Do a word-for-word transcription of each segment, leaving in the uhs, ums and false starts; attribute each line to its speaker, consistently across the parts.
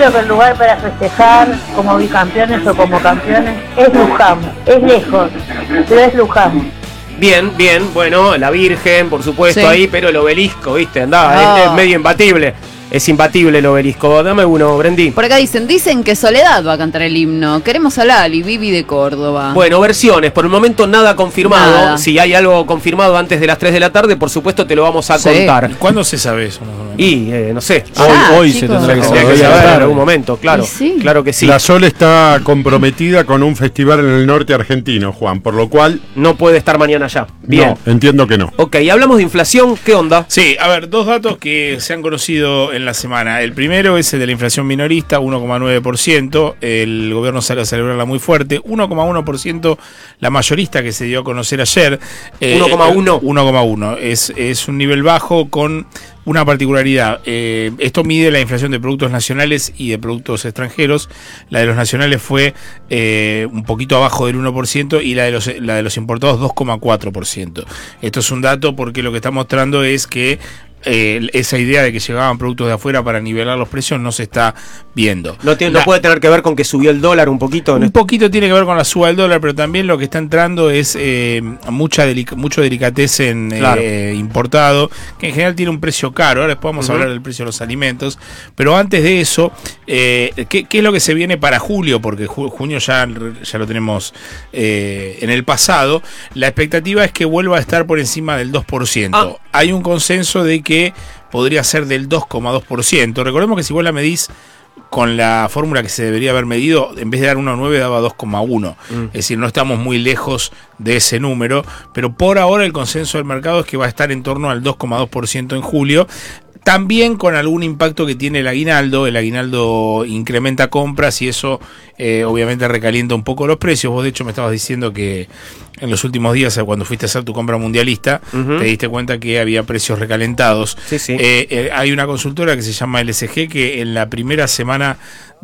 Speaker 1: creo que el lugar para festejar como bicampeones o como campeones es Luján, es lejos, pero es Luján.
Speaker 2: Bien, bien, bueno, la Virgen, por supuesto,
Speaker 3: Sí.
Speaker 2: ahí, pero el obelisco, ¿viste? Andá,
Speaker 3: No.
Speaker 2: es, es medio imbatible. Es imbatible el obelisco. Dame uno, Brendí.
Speaker 3: Por acá dicen, dicen que Soledad va a cantar el himno. Queremos a Lali, Vivi de Córdoba.
Speaker 2: Bueno, versiones. Por el momento nada confirmado.
Speaker 3: Nada.
Speaker 2: Si hay algo confirmado antes de las tres de la tarde, por supuesto te lo vamos a
Speaker 3: Sí.
Speaker 2: contar.
Speaker 4: ¿Cuándo se sabe eso? más o menos?
Speaker 2: Y, eh, no sé.
Speaker 3: Ya,
Speaker 5: Hoy, hoy se
Speaker 3: chicos.
Speaker 5: tendrá que
Speaker 2: Tendría que
Speaker 5: saber.
Speaker 2: saber en
Speaker 5: Tarde.
Speaker 2: algún momento, claro.
Speaker 3: Y sí.
Speaker 2: Claro que sí.
Speaker 5: La Sol está comprometida con un festival en el norte argentino, Juan, por lo cual
Speaker 2: No puede estar mañana ya. Bien.
Speaker 5: no, entiendo que no.
Speaker 2: Ok, hablamos de inflación. ¿Qué onda?
Speaker 4: Sí, a ver, dos datos que se han conocido en la semana. El primero es el de la inflación minorista, uno coma nueve por ciento. El gobierno sale a celebrarla muy fuerte. uno coma uno por ciento la mayorista que se dio a conocer ayer. Eh,
Speaker 2: uno coma uno.
Speaker 4: uno coma uno. Es, es un nivel bajo con una particularidad. Eh, esto mide la inflación de productos nacionales y de productos extranjeros. La de los nacionales fue eh, un poquito abajo del uno por ciento y la de los, la de los importados dos coma cuatro por ciento. Esto es un dato porque lo que está mostrando es que Eh, esa idea de que llegaban productos de afuera para nivelar los precios no se está viendo.
Speaker 2: No, tiene,
Speaker 4: La-
Speaker 2: no puede tener que ver con que subió el dólar un poquito. en
Speaker 4: un
Speaker 2: esto.
Speaker 4: poquito tiene que ver con la suba del dólar, pero también lo que está entrando es eh, mucha delic- mucho delicatessen eh,
Speaker 2: Claro.
Speaker 4: importado, que en general tiene un precio caro. Ahora después vamos a
Speaker 2: Ujú.
Speaker 4: hablar del precio de los alimentos, pero antes de eso, eh, ¿qué, qué es lo que se viene para julio? Porque ju- junio ya, ya lo tenemos eh, en el pasado. La expectativa es que vuelva a estar por encima del dos por ciento.
Speaker 2: Ah.
Speaker 4: Hay un consenso de que podría ser del dos coma dos por ciento. Recordemos que si vos la medís con la fórmula que se debería haber medido, en vez de dar uno coma nueve daba dos coma uno.
Speaker 2: Mm.
Speaker 4: Es decir, no estamos muy lejos de ese número, pero por ahora el consenso del mercado es que va a estar en torno al dos coma dos por ciento en julio. También con algún impacto que tiene el aguinaldo. El aguinaldo incrementa compras y eso eh, obviamente recalienta un poco los precios. Vos de hecho me estabas diciendo que en los últimos días, cuando fuiste a hacer tu compra mundialista,
Speaker 2: Ujú.
Speaker 4: te diste cuenta que había precios recalentados.
Speaker 2: Sí, sí.
Speaker 4: Eh, eh, hay una consultora que se llama L S G que en la primera semana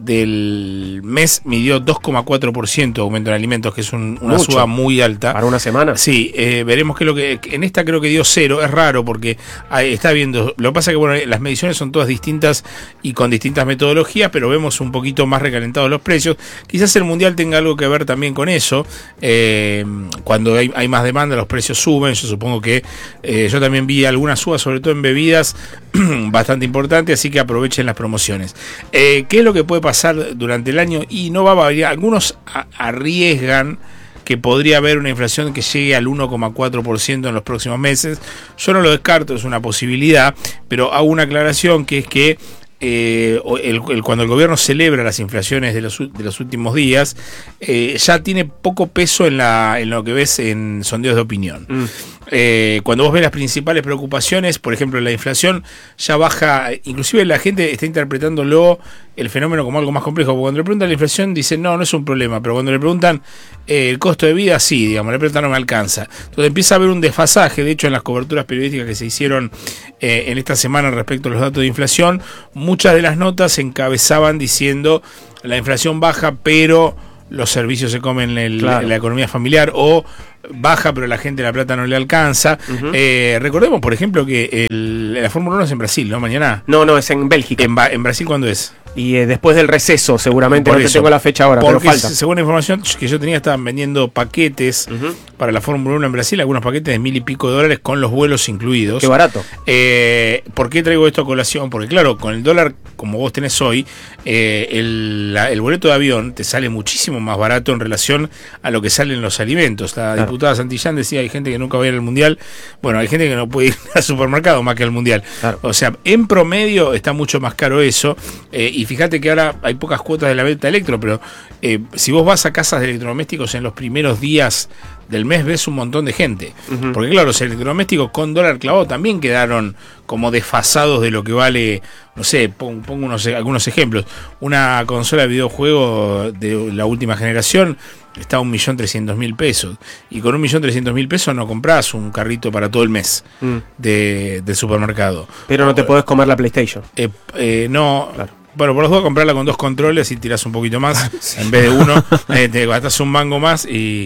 Speaker 4: del mes midió dos coma cuatro por ciento de aumento en alimentos, que es un- una
Speaker 2: Mucho.
Speaker 4: suba muy alta.
Speaker 2: Para una semana.
Speaker 4: Sí, eh, veremos qué es lo que... En esta creo que dio cero, es raro porque ahí está viendo... Lo que pasa es que bueno, las mediciones son todas distintas y con distintas metodologías, pero vemos un poquito más recalentados los precios. Quizás el Mundial tenga algo que ver también con eso. Eh, cuando hay, hay más demanda, los precios suben. Yo supongo que... eh, yo también vi algunas subas, sobre todo en bebidas, bastante importante, así que aprovechen las promociones. Eh, ¿Qué es lo que puede pasar durante el año? Y no va a variar. Algunos a- arriesgan que podría haber una inflación que llegue al uno coma cuatro por ciento en los próximos meses. Yo no lo descarto, es una posibilidad, pero hago una aclaración que es que eh, el, el, cuando el gobierno celebra las inflaciones de los, de los últimos días, eh, ya tiene poco peso en, la, en lo que ves en sondeos de opinión.
Speaker 2: Mm.
Speaker 4: Eh, cuando vos ves las principales preocupaciones, por ejemplo la inflación, ya baja, inclusive la gente está interpretándolo el fenómeno como algo más complejo, porque cuando le preguntan la inflación dicen no, no es un problema, pero cuando le preguntan eh, el costo de vida, sí, digamos, le preguntan no me alcanza. Entonces empieza a haber un desfasaje. De hecho, en las coberturas periodísticas que se hicieron eh, en esta semana respecto a los datos de inflación, muchas de las notas encabezaban diciendo la inflación baja, pero los servicios se comen el,
Speaker 2: Claro.
Speaker 4: la economía familiar, o baja pero la gente la plata no le alcanza.
Speaker 2: Ujú.
Speaker 4: Eh, recordemos, por ejemplo, que el- la Fórmula uno es en Brasil, ¿no? Mañana.
Speaker 2: No, no, es en Bélgica.
Speaker 4: ¿En, Ba- en Brasil cuándo es?
Speaker 2: Y eh, después del receso, seguramente.
Speaker 4: Por
Speaker 2: No te
Speaker 4: eso.
Speaker 2: tengo la fecha ahora, pero
Speaker 4: Porque
Speaker 2: falta.
Speaker 4: según la información que yo tenía, estaban vendiendo paquetes
Speaker 2: Ujú.
Speaker 4: para la Fórmula uno en Brasil, algunos paquetes de mil y pico de dólares con los vuelos incluidos.
Speaker 2: Qué barato.
Speaker 4: Eh, ¿Por qué traigo esto a colación? Porque claro, con el dólar como vos tenés hoy, eh, el, la- el boleto de avión te sale muchísimo más barato en relación a lo que salen los alimentos. La
Speaker 2: Claro.
Speaker 4: diputada Santillán decía, hay gente que nunca va a ir al Mundial. Bueno, hay gente que no puede ir al supermercado más que al Mundial.
Speaker 2: Claro.
Speaker 4: O sea, en promedio está mucho más caro eso. Eh, y fíjate que ahora hay pocas cuotas de la venta de electro, pero eh, si vos vas a casas de electrodomésticos en los primeros días del mes ves un montón de gente.
Speaker 2: Ujú.
Speaker 4: Porque claro, los electrodomésticos con dólar clavado también quedaron como desfasados de lo que vale, no sé, pongo, pongo unos, algunos ejemplos. Una consola de videojuego de la última generación está a un millón trescientos mil pesos. Y con un millón trescientos mil pesos no compras un carrito para todo el mes
Speaker 2: Mm.
Speaker 4: de, del supermercado.
Speaker 2: Pero no te podés comer la PlayStation.
Speaker 4: Eh, eh, no.
Speaker 2: Claro.
Speaker 4: Bueno, por los dos comprarla con dos controles y tirás un poquito más en vez de uno. eh, te gastás un mango más y.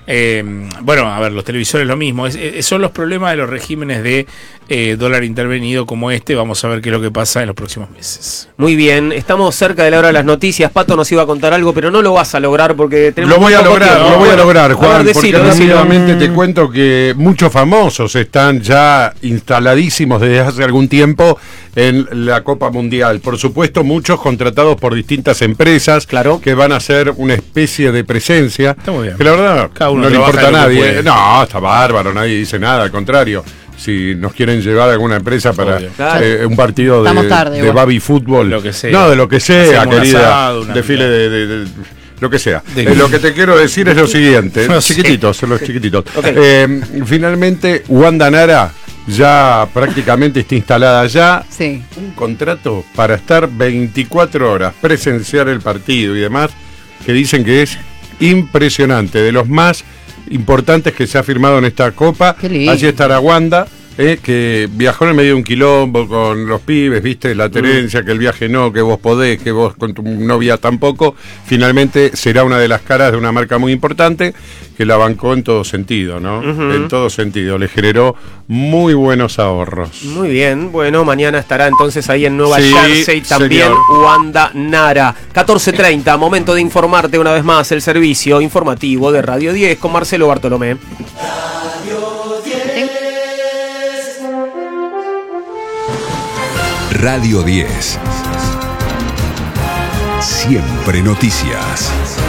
Speaker 4: Eh, bueno, a ver, los televisores lo mismo. Es, es, son los problemas de los regímenes de eh, dólar intervenido como este. Vamos a ver qué es lo que pasa en los próximos meses.
Speaker 2: Muy bien, estamos cerca de la hora de las noticias. Pato nos iba a contar algo, pero no lo vas a lograr porque tenemos
Speaker 5: Lo voy a
Speaker 2: poco
Speaker 5: lograr,
Speaker 2: tiempo.
Speaker 5: lo voy a lograr, Juan,
Speaker 2: A ver, decilo,
Speaker 5: porque
Speaker 2: decilo.
Speaker 5: rápidamente te cuento que muchos famosos están ya instaladísimos desde hace algún tiempo en la Copa Mundial. Por supuesto, muchos contratados por distintas empresas,
Speaker 2: claro,
Speaker 5: que van a hacer una especie de presencia.
Speaker 4: Está muy bien.
Speaker 5: Que la verdad
Speaker 4: Cada uno
Speaker 5: no le
Speaker 4: trabaja
Speaker 5: importa a
Speaker 4: lo que
Speaker 5: nadie.
Speaker 4: puede.
Speaker 5: No, está bárbaro, nadie dice nada, al contrario. Si nos quieren llevar a alguna empresa para
Speaker 2: Claro.
Speaker 5: eh, un partido de,
Speaker 3: Estamos tarde,
Speaker 5: de
Speaker 3: igual.
Speaker 5: baby fútbol,
Speaker 4: Lo que sea.
Speaker 5: no, de lo que sea,
Speaker 4: Hacemos un
Speaker 5: querida,
Speaker 4: asado, una
Speaker 5: desfile de, de- de- lo que sea.
Speaker 4: De-
Speaker 5: Eh, lo que te quiero decir es lo siguiente,
Speaker 4: No sé.
Speaker 5: chiquititos, los chiquititos.
Speaker 2: Ok.
Speaker 5: Eh, finalmente, Wanda Nara ya prácticamente está instalada ya.
Speaker 3: Sí.
Speaker 5: Un contrato para estar veinticuatro horas, presenciar el partido y demás, que dicen que es impresionante, de los más importantes que se ha firmado en esta Copa.
Speaker 3: Qué lindo.
Speaker 5: Allí estará Wanda, eh, que viajó en el medio de un quilombo con los pibes, viste, la tenencia, que el viaje no, que vos podés, que vos con tu novia tampoco. Finalmente será una de las caras de una marca muy importante que la bancó en todo sentido, ¿no?
Speaker 2: Ujú.
Speaker 5: En todo sentido, le generó muy buenos ahorros.
Speaker 2: Muy bien, bueno, mañana estará entonces ahí en Nueva
Speaker 5: Sí,
Speaker 2: Jersey también
Speaker 5: señor.
Speaker 2: Wanda Nara. catorce treinta, momento de informarte una vez más, el servicio informativo de Radio diez con Marcelo Bartolomé.
Speaker 6: Radio diez. Siempre noticias.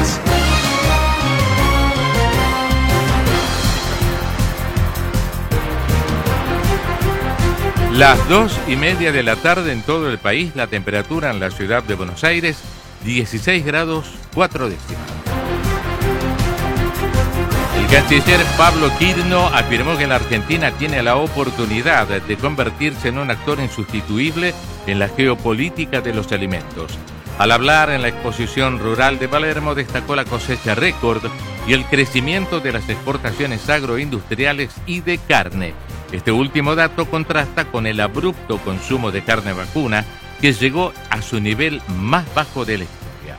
Speaker 7: Las dos y media de la tarde en todo el país, la temperatura en la ciudad de Buenos Aires, dieciséis grados cuatro décimas. El canciller Pablo Quirno afirmó que la Argentina tiene la oportunidad de convertirse en un actor insustituible en la geopolítica de los alimentos. Al hablar en la exposición rural de Palermo, destacó la cosecha récord y el crecimiento de las exportaciones agroindustriales y de carne. Este último dato contrasta con el abrupto consumo de carne vacuna, que llegó a su nivel más bajo de la historia.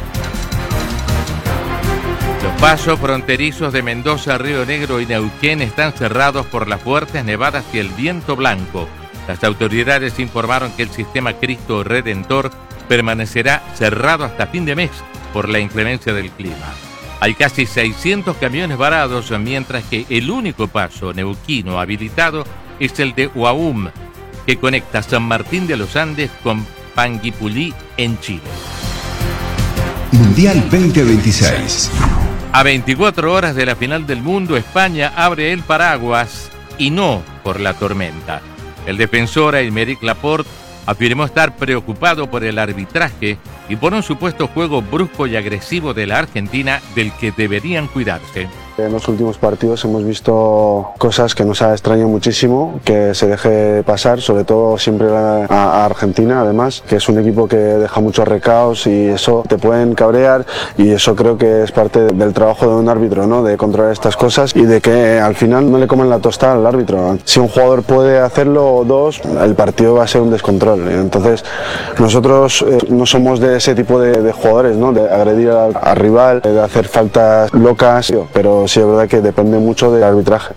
Speaker 7: Los pasos fronterizos de Mendoza, Río Negro y Neuquén están cerrados por las fuertes nevadas y el viento blanco. Las autoridades informaron que el sistema Cristo Redentor permanecerá cerrado hasta fin de mes por la inclemencia del clima. Hay casi seiscientos camiones varados, mientras que el único paso neuquino habilitado es el de Huaum, que conecta San Martín de los Andes con Panguipulí en Chile.
Speaker 6: Mundial veinte veintiséis.
Speaker 7: A veinticuatro horas de la final del mundo, España abre el paraguas y no por la tormenta. El defensor Aymeric Laporte afirmó estar preocupado por el arbitraje y por un supuesto juego brusco y agresivo de la Argentina del que deberían cuidarse.
Speaker 8: En los últimos partidos hemos visto cosas que nos ha extrañado muchísimo que se deje pasar, sobre todo siempre a, a Argentina, además, que es un equipo que deja muchos recaos y eso te pueden cabrear, y eso creo que es parte del trabajo de un árbitro, ¿no? De controlar estas cosas y de que al final no le comen la tostada al árbitro. Si un jugador puede hacerlo o dos, el partido va a ser un descontrol. Entonces nosotros eh, no somos de ese tipo de, de jugadores, ¿no? De agredir al, al rival, de hacer faltas locas, pero sí es verdad que depende mucho del arbitraje.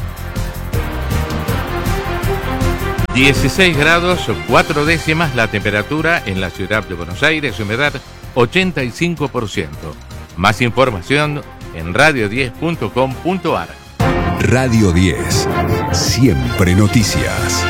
Speaker 7: dieciséis grados cuatro décimas la temperatura en la ciudad de Buenos Aires, humedad ochenta y cinco por ciento. Más información en radio diez punto com punto ar.
Speaker 6: Radio diez. Siempre noticias.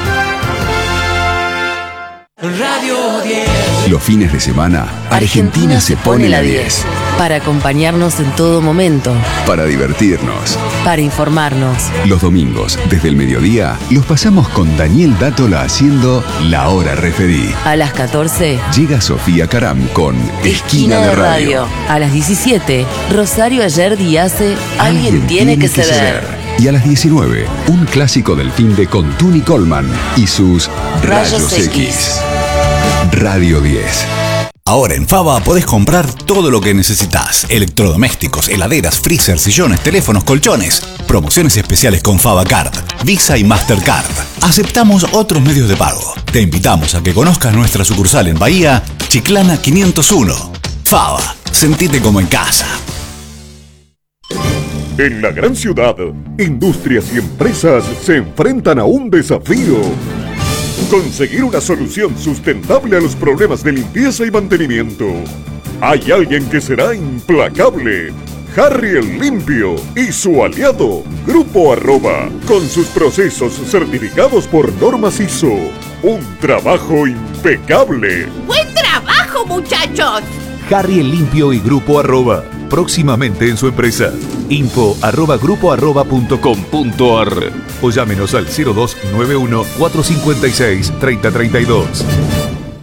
Speaker 9: Radio diez.
Speaker 6: Los fines de semana, Argentina se pone la diez.
Speaker 9: Para acompañarnos en todo momento.
Speaker 6: Para divertirnos.
Speaker 9: Para informarnos.
Speaker 6: Los domingos, desde el mediodía, los pasamos con Daniel Dátola haciendo La Hora Referí.
Speaker 9: A las catorce.
Speaker 6: Llega Sofía Caram con Esquina de Radio.
Speaker 9: A las diecisiete. Rosario Ayer hace Alguien tiene que ceder.
Speaker 6: Y a las diecinueve, un clásico del fin de con Tuni Coleman y sus Rayos,
Speaker 9: Rayos
Speaker 6: X.
Speaker 9: X.
Speaker 6: Radio diez.
Speaker 10: Ahora en Fava podés comprar todo lo que necesitas. Electrodomésticos, heladeras, freezer, sillones, teléfonos, colchones. Promociones especiales con Fava Card, Visa y Mastercard. Aceptamos otros medios de pago. Te invitamos a que conozcas nuestra sucursal en Bahía, Chiclana quinientos uno. Fava, sentite como en casa.
Speaker 11: En la gran ciudad, industrias y empresas se enfrentan a un desafío. Conseguir una solución sustentable a los problemas de limpieza y mantenimiento. Hay alguien que será implacable. Harry el Limpio y su aliado, Grupo Arroba, con sus procesos certificados por normas I S O. Un trabajo impecable.
Speaker 12: ¡Buen trabajo, muchachos!
Speaker 13: Harry el Limpio y Grupo Arroba, próximamente en su empresa. Info arroba grupo arroba punto com punto ar o llámenos al cero dos nueve uno cuatro cinco seis tres cero tres dos.